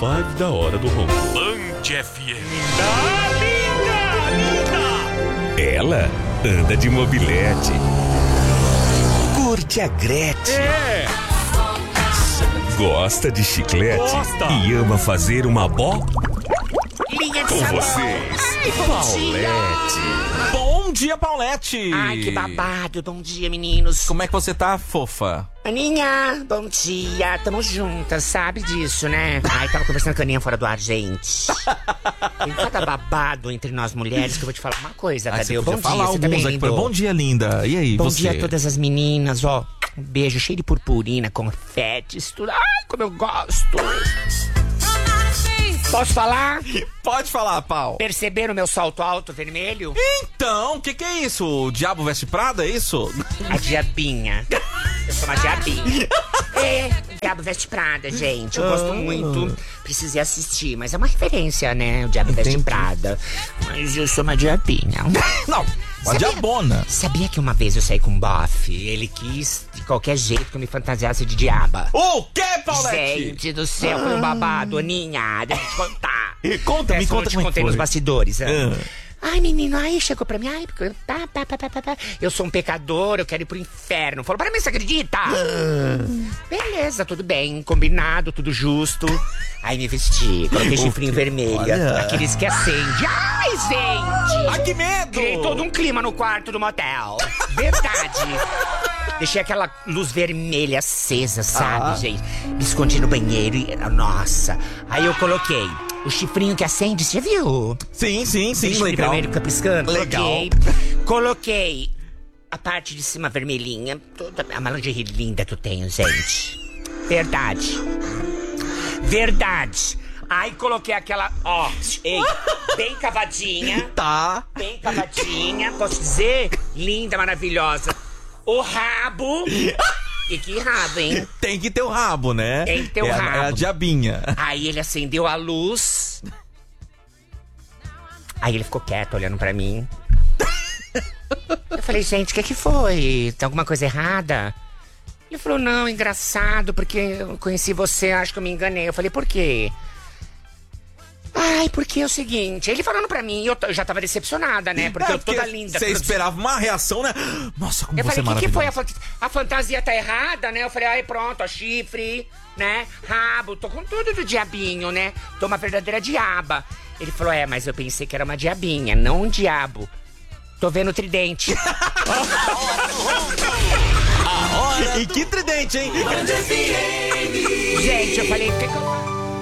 5 da hora do ronco. Band FM. Ela anda de mobilete. Curte a Gretchen. Gosta de chiclete. E ama fazer uma Linha de com sabão. vocês. Ai, bom dia. Paulette. Bom dia, Paulette! Ai, que babado. Bom dia, meninos. Como é que você tá, fofa? Aninha, bom dia. Tamo juntas, sabe disso, né? Ai, tava conversando com a Aninha fora do ar, gente. Tem cada babado entre nós mulheres que eu vou te falar uma coisa, Ai, Tadeu. você Bom podia dia, falar você tá alguns bem, aqui. lindo? Bom dia, linda. E aí, Bom você? dia a todas as meninas, ó. Um beijo cheio de purpurina, confetes, tudo. Ai, como eu gosto. Posso falar? Pode falar, Pau. Perceberam o meu salto alto vermelho? Então, o que é isso? O Diabo Veste Prada, é isso? A diabinha. Eu sou uma diabinha. É, Diabo Veste Prada, gente. Eu gosto muito. Precisei assistir, mas é uma referência, né? O Diabo Veste Prada. Mas eu sou uma diabinha. Não, uma Sabia- diabona. Sabia que uma vez eu saí com um bofe? Ele quis, de qualquer jeito, que eu me fantasiasse de diaba. O que, Paulette? Gente do céu, foi um babado, Aninha. Deixa eu te contar. Conta, me Essa eu conta te como é que contei foi. nos bastidores. Ah. Ai, menino, aí chegou pra mim, ai, porque eu sou um pecador, eu quero ir pro inferno. Falou pra mim, você acredita? Beleza, tudo bem, combinado, tudo justo. Aí me vesti, coloquei chifrinho vermelho, Olha. aqueles que acende. Ai, gente! Ai, que medo! Criei todo um clima no quarto do motel. Verdade. Deixei aquela luz vermelha acesa, sabe, gente? Me escondi no banheiro e... Nossa. Aí eu coloquei o chifrinho que acende, você já viu? Sim, sim, sim, Aquele chifre legal. vermelho que fica piscando. Legal. Coloquei a parte de cima vermelhinha. Toda a lingerie linda que eu tenho, gente. Verdade. Verdade. Aí coloquei aquela, ó, ei, bem cavadinha. Tá. Bem cavadinha, posso dizer? Linda, maravilhosa. O rabo. E que rabo, hein? Tem que ter o rabo, né? Tem que ter o É a rabo. diabinha. Aí ele acendeu a luz. Aí ele ficou quieto, olhando pra mim. Eu falei, gente, o que foi? Tem alguma coisa errada? Ele falou, não, engraçado, porque eu conheci você, acho que eu me enganei. Eu falei, por quê? Ai, porque é o seguinte, ele falando pra mim, eu já tava decepcionada, né? Porque eu toda linda. Você esperava uma reação, né? Nossa, como Eu você é falei, o que foi? maravilhosa. A fantasia tá errada, né? Eu falei, ai, pronto, ó, chifre, né? Rabo, tô com tudo do diabinho, né? Tô uma verdadeira diaba. Ele falou, mas eu pensei que era uma diabinha, não um diabo. Tô vendo o tridente. E que tridente, hein? Gente, eu falei, o que eu faço?